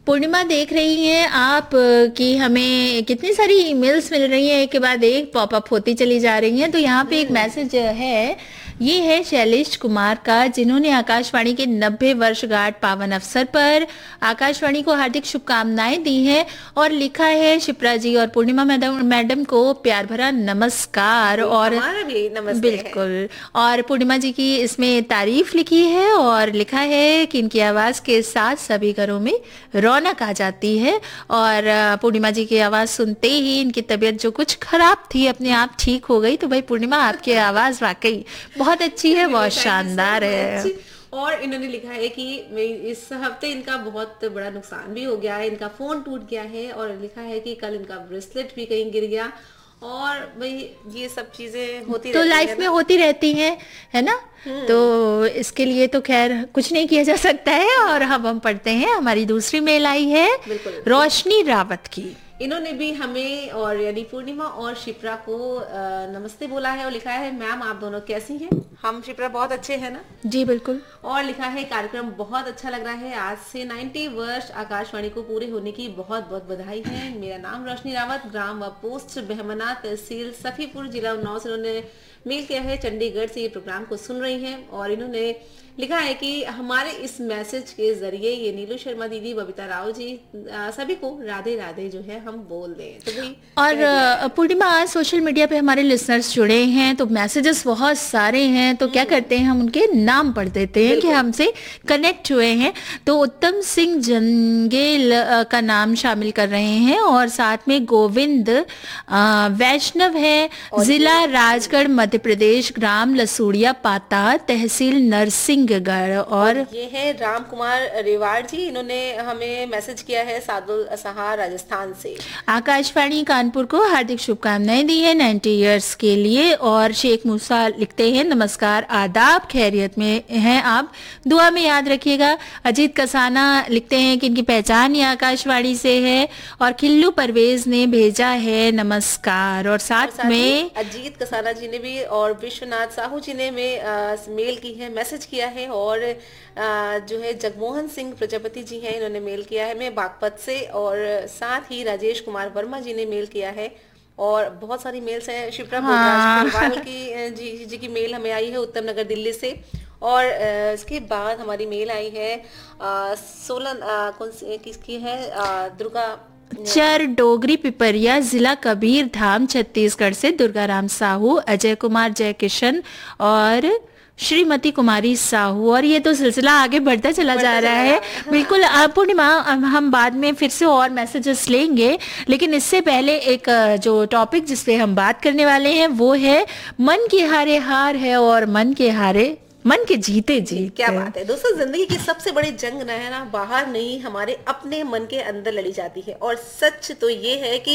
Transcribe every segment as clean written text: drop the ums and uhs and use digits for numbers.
पूर्णिमा देख रही हैं आप कि हमें कितनी सारी ईमेल्स मिल रही हैं, एक के बाद एक पॉपअप होती चली जा रही हैं। तो यहाँ पे एक मैसेज है, ये है शैलेश कुमार का, जिन्होंने आकाशवाणी के 90 वर्षगांठ पावन अवसर पर आकाशवाणी को हार्दिक शुभकामनाएं दी हैं और लिखा है शिप्रा जी और पूर्णिमा मैडम को प्यार भरा नमस्कार। और हमारा भी नमस्ते बिल्कुल, और पूर्णिमा जी की इसमें तारीफ लिखी है और लिखा है कि इनकी आवाज के साथ सभी घरों में रौनक आ जाती है। और पूर्णिमा जी की आवाज सुनते ही इनकी तबीयत जो कुछ खराब थी अपने आप ठीक हो गई। तो भाई पूर्णिमा, आपकी आवाज वाकई बहुत अच्छी है, बहुत शानदार है। और इन्होंने लिखा है कि इस हफ्ते इनका बहुत बड़ा नुकसान भी हो गया है, इनका फोन टूट गया है और लिखा है कि कल इनका ब्रेसलेट भी कहीं गिर गया। और भाई ये सब चीजें होती तो लाइफ में होती रहती हैं, है ना। तो इसके लिए तो खैर कुछ नहीं किया जा सकता है। और हम पढ़ते हैं, हमारी दूसरी मेल आई है रोशनी रावत की। इन्होंने भी हमें और यानी पूर्णिमा और शिप्रा को नमस्ते बोला है और लिखा है, मैम आप दोनों कैसी हैं? हम शिप्रा बहुत अच्छे हैं ना जी बिल्कुल। और लिखा है, कार्यक्रम बहुत अच्छा लग रहा है, आज से 90 वर्ष आकाशवाणी को पूरे होने की बहुत बहुत बधाई है। मेरा नाम रोशनी रावत, ग्राम व पोस्ट बहमना, तहसील सफीपुर, जिला उन्नाव से इन्होंने मेल किया है। चंडीगढ़ से ये प्रोग्राम को सुन रही हैं और इन्होंने लिखा है कि हमारे इस मैसेज के जरिए ये नीलू शर्मा दीदी, बबीता राव जी सभी को राधे राधे जो है हम बोल दें। तो भाई और पूर्णिमा, आज सोशल मीडिया पे हमारे लिसनर्स जुड़े हैं तो मैसेजेस बहुत सारे हैं। तो क्या करते हैं, हम उनके नाम पढ़ देते हैं कि हमसे कनेक्ट हुए हैं। तो उत्तम सिंह जंगेल का नाम शामिल कर रहे हैं और साथ में गोविंद वैष्णव है, जिला राजगढ़ मध्य प्रदेश, ग्राम लसूड़िया पाता, तहसील नरसिंहगढ़। और ये है राम कुमार रेवाड़ जी, इन्होंने हमें मैसेज किया है सादुल सहार राजस्थान से। आकाशवाणी कानपुर को हार्दिक शुभकामनाएं दी है 90 इयर्स के लिए। और शेख मूसा लिखते हैं, नमस्कार, आदाब, खैरियत में हैं आप, दुआ में याद रखिएगा। अजीत कसाना लिखते हैं कि इनकी पहचान ही आकाशवाणी से है। और खिल्लू परवेज ने भेजा है नमस्कार। और साथ में अजीत कसाना जी ने भी और विश्वनाथ साहू जी ने मेल की है, मैसेज किया है। और जो है जगमोहन सिंह प्रजापति जी हैं, इन्होंने मेल किया है मैं बागपत से। और साथ ही राजेश कुमार वर्मा जी ने मेल किया है। और बहुत सारी मेल्स हैं। शिप्रा भोजराज की जी की मेल हमें आई है उत्तम नगर दिल्ली से। और इसके बाद हमारी मेल आई है सोलन किसकी है, दुर्गा चर डोगरी पिपरिया, जिला कबीर धाम, छत्तीसगढ़ से दुर्गाराम साहू, अजय कुमार जयकिशन और श्रीमती कुमारी साहू। और ये तो सिलसिला आगे बढ़ता चला जा रहा है। बिल्कुल पूर्णिमा, हम बाद में फिर से और मैसेजेस लेंगे, लेकिन इससे पहले एक जो टॉपिक जिस पे हम बात करने वाले हैं वो है मन के हारे हार है और मन के हारे मन के जीते जीत। क्या बात है दोस्तों, जिंदगी की सबसे बड़ी जंग ना है ना बाहर नहीं, हमारे अपने मन के अंदर लड़ी जाती है। और सच तो ये है कि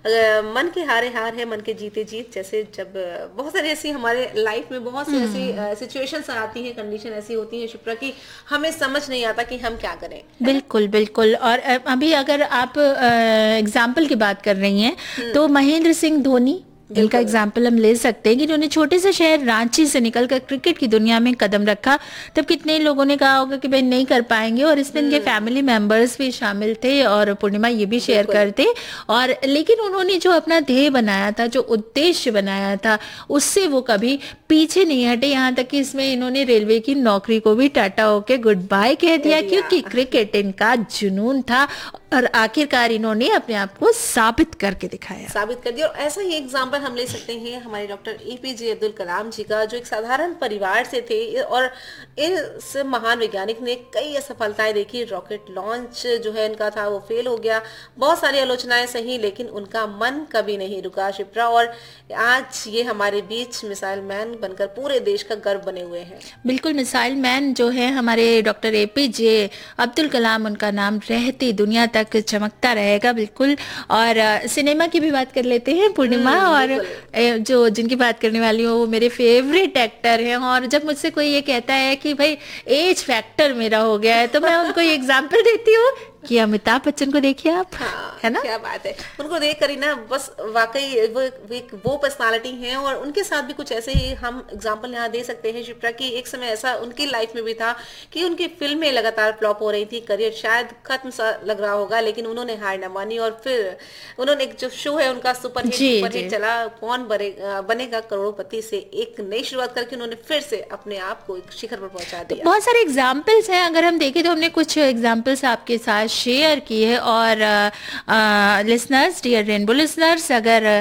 मन के हारे हार है, मन के जीते जीत। जैसे जब बहुत सारी ऐसी हमारे लाइफ में बहुत सी ऐसी सिचुएशंस आती हैं, कंडीशन ऐसी होती है शिप्रा की, हमें समझ नहीं आता कि हम क्या करें। बिल्कुल बिल्कुल। और अभी अगर आप एग्जाम्पल की बात कर रही हैं तो महेंद्र सिंह धोनी, इनका एग्जाम्पल हम ले सकते हैं कि जिन्होंने छोटे से शहर रांची से निकलकर क्रिकेट की दुनिया में कदम रखा। तब कितने लोगों ने कहा होगा कि भाई नहीं कर पाएंगे, और इसमें इनके फैमिली मेंबर्स भी शामिल थे और पूर्णिमा ये भी शेयर करते। और लेकिन उन्होंने जो अपना ध्येय बनाया था, जो उद्देश्य बनाया था, उससे वो कभी पीछे नहीं हटे। यहाँ तक कि इसमें इन्होंने रेलवे की नौकरी को भी टाटा होके गुड बाय कह दिया, क्योंकि क्रिकेट इनका जुनून था। और आखिरकार इन्होंने अपने आप को साबित करके दिखाया, साबित कर दिया। और ऐसा ही एग्जाम्पल हम ले सकते हैं हमारे डॉक्टर एपीजे अब्दुल कलाम जी का, जो एक साधारण परिवार से थे और इस महान वैज्ञानिक ने कई असफलताएं देखी। रॉकेट लॉन्च जो है इनका था वो फेल हो गया, बहुत सारी आलोचनाएं सही, लेकिन उनका मन कभी नहीं रुका शिप्रा। और आज ये हमारे बीच मिसाइल मैन बनकर पूरे देश का गर्व बने हुए हैं। बिल्कुल, मिसाइल मैन जो है हमारे डॉक्टर एपीजे अब्दुल कलाम, उनका नाम रहती दुनिया तक चमकता रहेगा। बिल्कुल। और सिनेमा की भी बात कर लेते हैं पूर्णिमा। और जो जिनकी बात करने वाली हूँ वो मेरे फेवरेट एक्टर हैं। और जब मुझसे कोई ये कहता है कि भाई एज फैक्टर मेरा हो गया है, तो मैं उनको ये एग्जांपल देती हूँ कि अमिताभ बच्चन को देखिए आप, हाँ, है ना? क्या बात है, उनको देख कर ही ना बस वाकई वो पर्सनालिटी हैं। और उनके साथ भी कुछ ऐसे ही हम एग्जांपल यहाँ दे सकते हैं शिप्रा की। एक समय ऐसा उनकी लाइफ में भी था कि उनकी फिल्में लगातार फ्लॉप हो रही थी, करियर शायद खत्म सा लग रहा होगा, लेकिन उन्होंने हार न मानी और फिर उन्होंने एक जो शो है उनका सुपरहिट चला, कौन बनेगा करोड़पति, से एक नई शुरुआत करके उन्होंने फिर से अपने आप को एक शिखर पर पहुंचा दिया। बहुत सारे एग्जाम्पल्स हैं, अगर हम देखें तो हमने कुछ एग्जाम्पल्स आपके साथ शेयर किए। और लिसनर्स, डियर रेनबो लिसनर्स, अगर